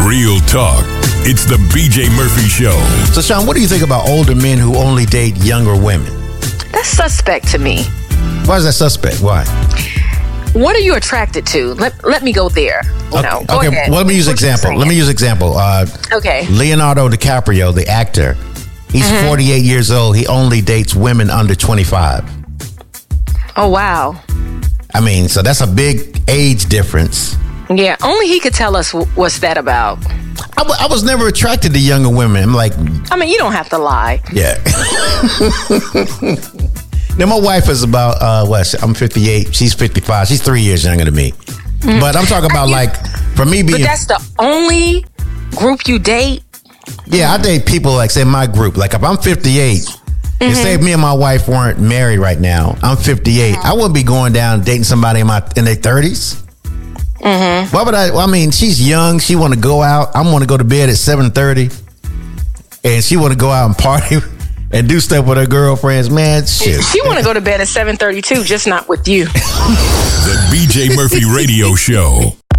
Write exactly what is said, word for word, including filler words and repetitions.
Real talk. It's the B J Murphy Show. So, Sean, what do you think about older men who only date younger women? That's suspect to me. Why is that suspect? Why? What are you attracted to? Let Let me go there. Okay, No, go okay. ahead. Well, let me use What you example. saying? Let me use example. Uh, Okay. Leonardo DiCaprio, the actor, he's Mm-hmm. forty-eight years old. He only dates women under twenty-five. Oh, wow. I mean, so that's a big age difference. Yeah, only he could tell us wh- what's that about. I, w- I was never attracted to younger women. I'm like, I mean, you don't have to lie. yeah. Now, my wife is about, uh, what? I'm fifty-eight. She's fifty-five. She's three years younger than me. But I'm talking about, You- like, for me being... But that's the only group you date? Yeah, I date people, like, say, my group. Like, if I'm fifty-eight, and say if me and my wife weren't married right now, I'm fifty-eight, I wouldn't be going down dating somebody in my in their thirties. Mm-hmm. Why would I? Well, I mean, she's young. She want to go out. I want to go to bed at seven thirty, and she want to go out and party and do stuff with her girlfriends. Man, shit. She want to go to bed at seven thirty-two, just not with you. The B J Murphy Radio Show.